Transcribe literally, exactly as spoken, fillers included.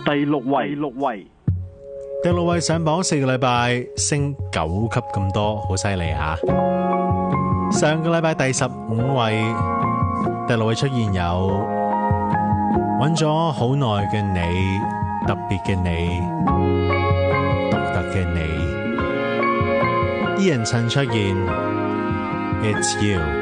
第六位，第六位， 第六位上榜四個禮拜，升九級咁多，好犀利吓！上個禮拜第十五位，第六位出現有揾咗好耐嘅你，特別嘅你，獨特嘅你，Ian陳卓賢 It's You。